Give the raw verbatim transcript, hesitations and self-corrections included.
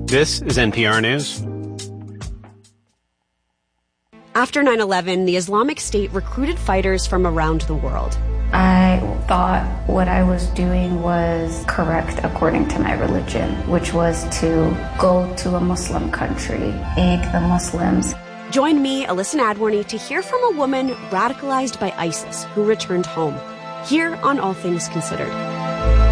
This is N P R News. After nine eleven, the Islamic State recruited fighters from around the world. I thought what I was doing was correct according to my religion, which was to go to a Muslim country, aid the Muslims. Join me, Alyssa Nadworny, to hear from a woman radicalized by ISIS who returned home, here on All Things Considered.